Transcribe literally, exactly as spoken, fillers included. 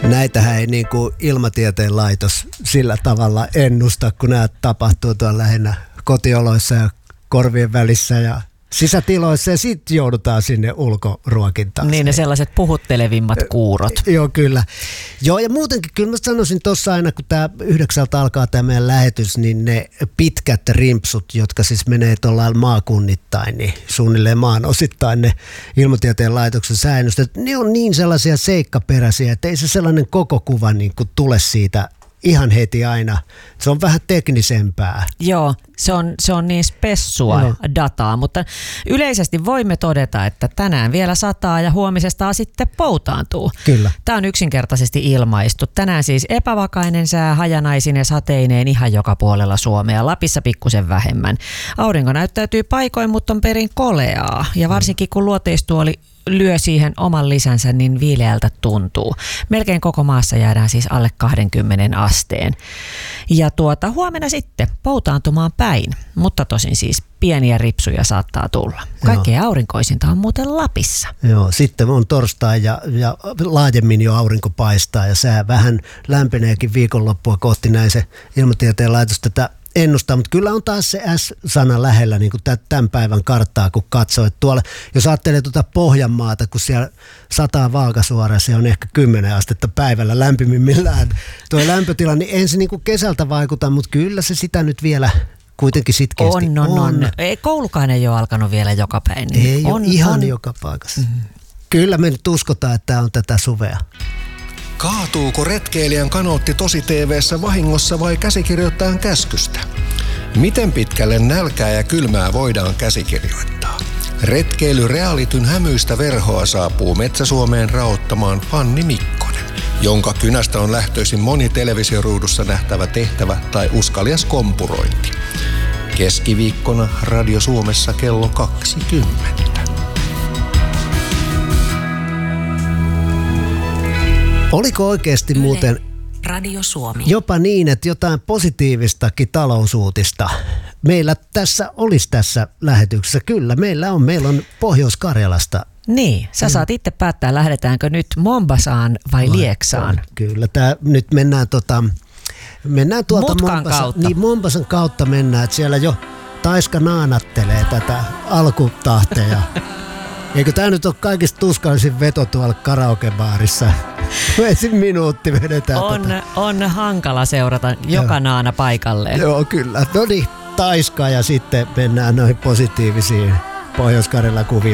Näitähän ei niin kuin ilmatieteen laitos sillä tavalla ennusta, kun nämä tapahtuu tuolla lähinnä kotioloissa ja korvien välissä ja sisätiloissa ja sitten joudutaan sinne ulkoruokintaan. Niin ne sellaiset puhuttelevimmat kuurot. Joo, kyllä. Joo, ja muutenkin kyllä mä sanoisin tuossa aina, kun tämä yhdeksältä alkaa tämä meidän lähetys, niin ne pitkät rimpsut, jotka siis menee tuolla maakunnittain, niin suunnilleen maan osittain ne ilmatieteen laitoksen säännöstöt, ne on niin sellaisia seikkaperäisiä, että ei se sellainen koko kuva niin kuin tule siitä ihan heti aina. Se on vähän teknisempää. Joo, se on, se on niin spessua Joo. dataa, mutta yleisesti voimme todeta, että tänään vielä sataa ja huomisesta sitten poutaantuu. Kyllä. Tämä on yksinkertaisesti ilmaistu. Tänään siis epävakainen sää, hajanaisine sateineen ihan joka puolella Suomea. Lapissa pikkusen vähemmän. Aurinko näyttäytyy paikoin, mutta on perin koleaa. Ja varsinkin kun luoteistuoli lyö siihen oman lisänsä, niin viileältä tuntuu. Melkein koko maassa jäädään siis alle kaksikymmentä asteen. Ja tuota, huomenna sitten poutaantumaan päin, mutta tosin siis pieniä ripsuja saattaa tulla. Kaikkein aurinkoisinta on muuten Lapissa. Joo, sitten on torstai ja, ja laajemmin jo aurinko paistaa ja sää vähän lämpeneekin viikonloppua kohti, näin se ilmatieteen laitos tätä ennustaa, mutta kyllä on taas se S-sana lähellä niin kuin tämän päivän karttaa, kun katsoo. Että tuolla, jos ajattelee tuota Pohjanmaata, kun siellä sataa Vaakasuoraan, se on ehkä kymmenen astetta päivällä lämpimimmillään. Tuo lämpötila, niin en se niin kuin kesältä vaikuta, mutta kyllä se sitä nyt vielä kuitenkin sitkeästi on. On, on. Ei, koulukaan ei ole alkanut vielä joka päin. Niin ei on, ole ihan on. joka paikassa. Mm-hmm. Kyllä me nyt uskotaan, että tämä on tätä suvea. Kaatuuko retkeilijän kanootti tosi T V:ssä vahingossa vai käsikirjoittajan käskystä? Miten pitkälle nälkää ja kylmää voidaan käsikirjoittaa? Retkeily realityn hämyistä verhoa saapuu Metsä-Suomeen raottamaan Fanni Mikkonen, jonka kynästä on lähtöisin moni televisioruudussa nähtävä tehtävä tai uskalias kompurointi. Keskiviikkona Radio Suomessa kello kaksikymmentä. Oliko oikeasti Yle, muuten Radio Suomi jopa niin, että jotain positiivistakin talousuutista meillä tässä olisi tässä lähetyksessä? Kyllä, meillä on. Meillä on Pohjois-Karjalasta. Niin, sä saat itse päättää, lähdetäänkö nyt Mombasaan vai, vai Lieksaan. Kyllä, tää, nyt mennään, tota, mennään tuolta Mutkan Mombasan kautta. Niin, Mombasan kautta mennään, että siellä jo Taiska naanattelee tätä alkutahteja. Eikö tämä nyt ole kaikista tuskallisin veto tuolla karaokebaarissa? Ensin minuutti vedetään. On, tota. on hankala seurata joka Joo. naana paikalleen. Joo, kyllä. No niin, Taiska ja sitten mennään noihin positiivisiin Pohjois-Karjalan kuviin.